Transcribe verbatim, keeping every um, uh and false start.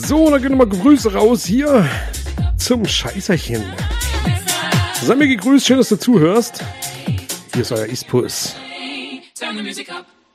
So, dann gehen nochmal Grüße raus hier zum Scheißerchen. Sei mir gegrüßt, schön, dass du zuhörst. Hier ist euer Ispus. Turn the music up.